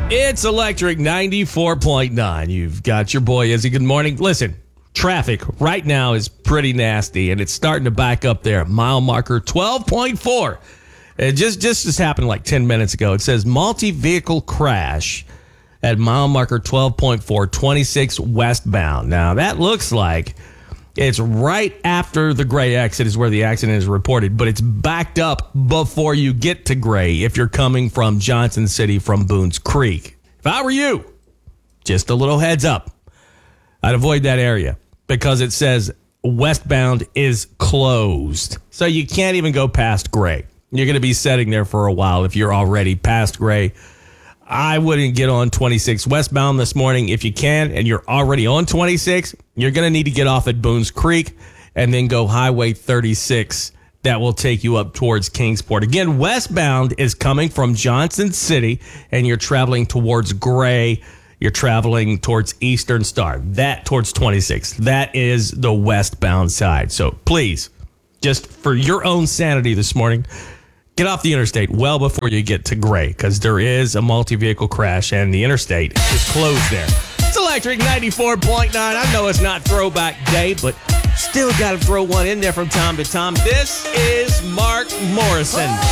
It's Electric 94.9. You've got your boy Izzy. Good morning. Listen, traffic right now is pretty nasty, and it's starting to back up there. Mile marker 12.4. It just happened like 10 minutes ago. It says multi-vehicle crash at mile marker 12.4, 26 westbound. Now, that looks like it's right after the Gray exit is where the accident is reported, but it's backed up before you get to Gray if you're coming from Johnson City from Boones Creek. If I were you, just a little heads up, I'd avoid that area because it says westbound is closed. So you can't even go past Gray. You're going to be sitting there for a while if you're already past Gray. I wouldn't get on 26 westbound this morning. If you can and you're already on 26, you're going to need to get off at Boones Creek and then go Highway 36. That will take you up towards Kingsport. Again, westbound is coming from Johnson City and you're traveling towards Gray. You're traveling towards Eastern Star. That towards 26. That is the westbound side. So please, just for your own sanity this morning, get off the interstate well before you get to Gray because there is a multi-vehicle crash and the interstate is closed there. It's Electric 94.9. I know it's not Throwback Day, but still got to throw one in there from time to time. This is Mark Morrison.